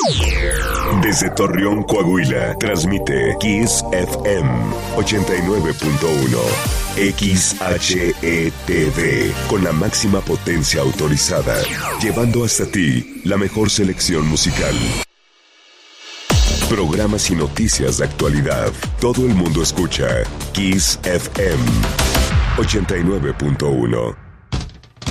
Desde Torreón, Coahuila, transmite Kiss FM 89.1. XHETV, con la máxima potencia autorizada, llevando hasta ti la mejor selección musical. Programas y noticias de actualidad. Todo el mundo escucha Kiss FM 89.1.